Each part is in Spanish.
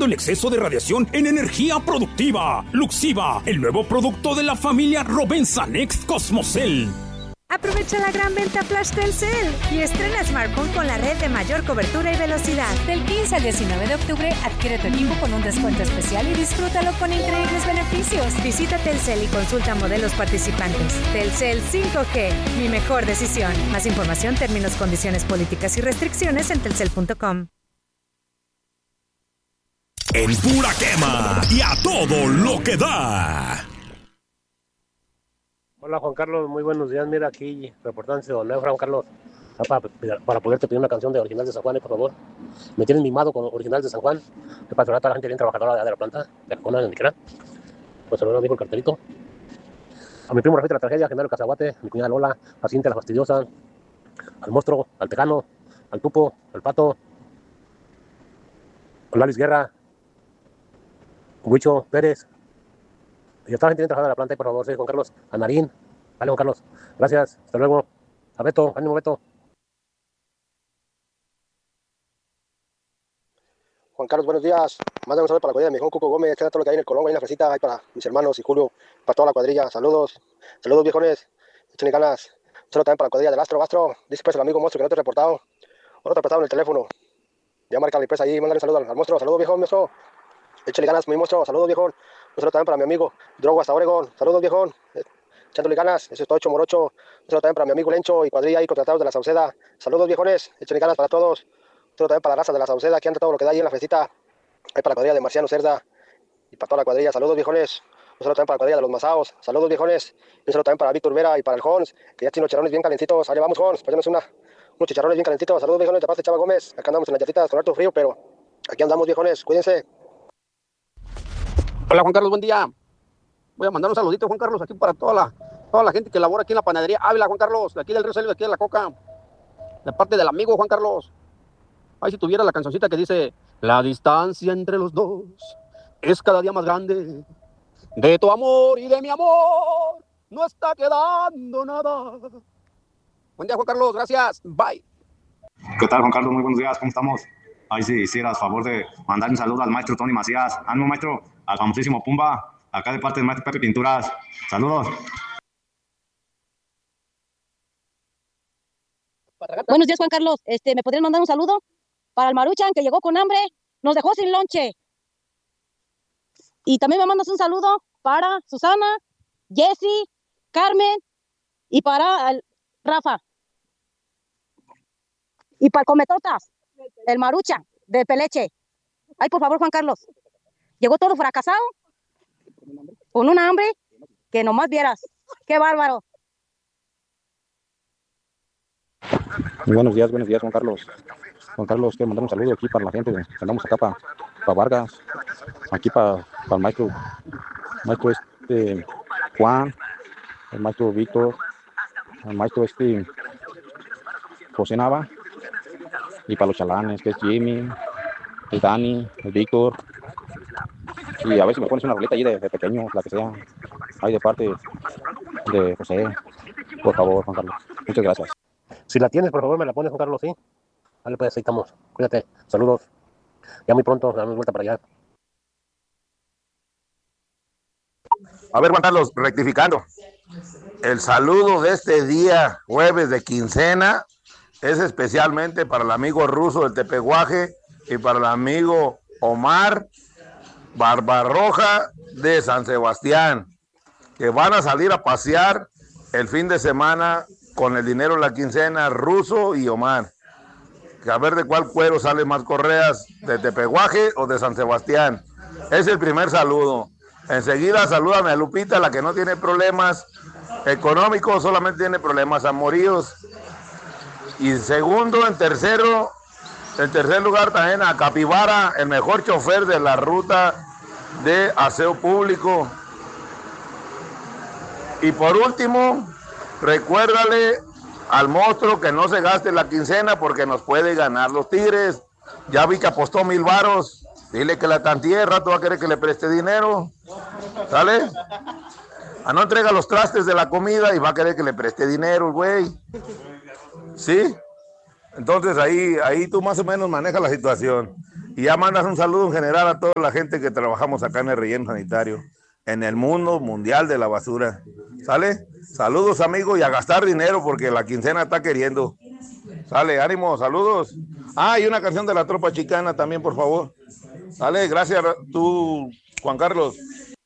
el exceso de radiación en energía productiva. Luxiva, el nuevo producto de la familia Rovensa Next Cosmocel. Aprovecha la gran venta Flash Telcel y estrena smartphone con la red de mayor cobertura y velocidad. Del 15 al 19 de octubre, adquiere tu equipo con un descuento especial y disfrútalo con increíbles beneficios. Visita Telcel y consulta modelos participantes. Telcel 5G, mi mejor decisión. Más información, términos, condiciones, políticas y restricciones en telcel.com. En pura quema y a todo lo que da. Hola Juan Carlos, muy buenos días. Mira aquí reportándose don Efra, Juan Carlos, para poderte pedir una canción de Original de San Juan, por favor. Me tienes mimado con Original de San Juan, que para toda la gente bien trabajadora de la planta, de la cona, de Niquera. Pues se lo digo el cartelito. A mi primo Rafael de la Tragedia, Genaro Cazaguate, a mi cuñada Lola, a Cintia la Fastidiosa, al Monstruo, al Tejano, al Tupo, al Pato, a Lalis Guerra, Huicho Pérez. Y a toda la gente bien trabajadora de la planta, por favor, sí, Juan Carlos, a Narín. Vale, Juan Carlos, gracias, hasta luego. A Beto, ánimo Beto. Juan Carlos, buenos días. Manda un saludo para la cuadrilla de mi hijo Cuco Gómez, todo lo que hay en el Colón, ahí en la fresita, ahí para mis hermanos y Julio, para toda la cuadrilla. Saludos, viejones, échenle ganas. Un saludo también para la cuadrilla del Astro, dice pues el amigo Monstruo que no te he reportado, o no te he reportado en el teléfono. Ya marca la empresa ahí, mándale un saludo al Monstruo, saludos viejo, Monstruo. Échale ganas, mi Monstruo, saludos viejo. Un saludo también para mi amigo Drogo hasta Oregon, saludos viejo. Echándole ganas, ese es Tocho Morocho. Un saludo también para mi amigo Lencho y cuadrilla ahí contratados de la Sauceda. Saludos viejones, échenle ganas para todos. Un saludo también para la raza de la Sauceda, que anda todo lo que da ahí en la fresita. Ahí para la cuadrilla de Marciano Cerda y para toda la cuadrilla. Saludos viejones. Un saludo también para la cuadrilla de los Masaos. Saludos viejones. Un saludo también para Víctor Vera y para el Jons, que ya tiene unos chicharrones bien calentitos. Allá vamos Jons, ponemos unos chicharrones bien calentitos. Saludos viejones de parte de Chava Gómez. Acá andamos en las llatitas con harto frío, pero aquí andamos viejones. Cuídense. Hola Juan Carlos, buen día. Voy a mandar un saludito, Juan Carlos, aquí para toda la gente que labora aquí en la panadería Ávila, Juan Carlos, de aquí del Río Salio, de aquí de la Coca, de parte del amigo Juan Carlos. Ay, si tuviera la cancioncita que dice: la distancia entre los dos es cada día más grande, de tu amor y de mi amor no está quedando nada. Buen día, Juan Carlos, gracias, bye. ¿Qué tal, Juan Carlos? Muy buenos días, ¿cómo estamos? Ay, si hicieras favor de mandar un saludo al maestro Tony Macías, ánimo maestro, al famosísimo Pumba, acá de parte del maestro Pepe Pinturas. Saludos. Buenos días, Juan Carlos. ¿Me podrían mandar un saludo para el Maruchan, que llegó con hambre, nos dejó sin lonche? Y también me mandas un saludo para Susana, Jessy, Carmen y para Rafa. Y para el Cometotas, el Maruchan de Peleche. Ay, por favor, Juan Carlos. Llegó todo fracasado, con un hambre que nomás vieras. ¡Qué bárbaro! Buenos días, Juan Carlos. Juan Carlos, quiero mandar un saludo aquí para la gente que andamos acá para Vargas, aquí para el maestro Juan, el maestro Víctor, el maestro José Nava, y para los chalanes, que es Jimmy, el Dani, el Víctor, y a ver si me pones una roleta ahí de pequeño, la que sea, ahí de parte de José, por favor, Juan Carlos. Muchas gracias. Si la tienes, por favor, me la pones, Juan Carlos, ¿sí? Vale, pues ahí estamos. Cuídate. Saludos. Ya muy pronto, damos vuelta para allá. A ver, Juan Carlos, rectificando. El saludo de este día, jueves de quincena, es especialmente para el amigo ruso del Tepeguaje y para el amigo Omar Barbarroja de San Sebastián, que van a salir a pasear el fin de semana con el dinero de la quincena, Ruso y Omar. Que a ver de cuál cuero salen más correas, de Tepeguaje o de San Sebastián. Es el primer saludo. Enseguida salúdame a Lupita, la que no tiene problemas económicos, solamente tiene problemas amoríos. Y segundo, en tercer lugar también a Capibara, el mejor chofer de la ruta de aseo público. Y por último, recuérdale al monstruo que no se gaste la quincena porque nos puede ganar los Tigres. Ya vi que apostó 1,000 varos. Dile que la tantié, rato va a querer que le preste dinero. ¿Sale? No entrega los trastes de la comida y va a querer que le preste dinero, güey. ¿Sí? Entonces ahí tú más o menos manejas la situación. Y ya mandas un saludo en general a toda la gente que trabajamos acá en el relleno sanitario, en el mundo mundial de la basura. ¿Sale? Saludos, amigos, y a gastar dinero porque la quincena está queriendo. Sale, ánimo, saludos. Ah, y una canción de la Tropa Chicana también, por favor. Sale, gracias tú, Juan Carlos.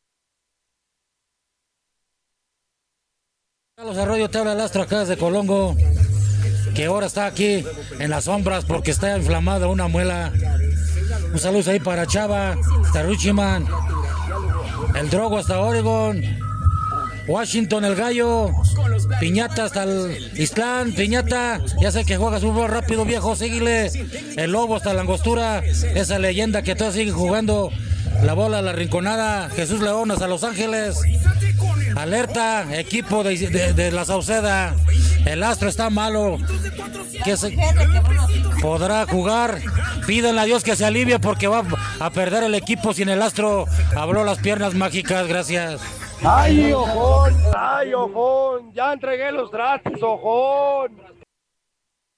Carlos Arroyo, te habla el Astro acá desde Colongo, que ahora está aquí en las sombras porque está inflamada una muela. Un saludo ahí para Chava, hasta Ruchiman, el Drogo hasta Oregon, Washington el Gallo, Piñata hasta el Islán, Piñata, ya sé que juegas fútbol rápido viejo, síguele, el Lobo hasta la Angostura, esa leyenda que todavía sigue jugando, la bola, la rinconada, Jesús León hasta Los Ángeles, alerta, equipo de la Sauceda, el Astro está malo, que se podrá jugar, pídanle a Dios que se alivie porque va a perder el equipo sin el Astro, habló las piernas mágicas, gracias. ¡Ay, ojón! ¡Ay, ojón! Ya entregué los tratos, ojón.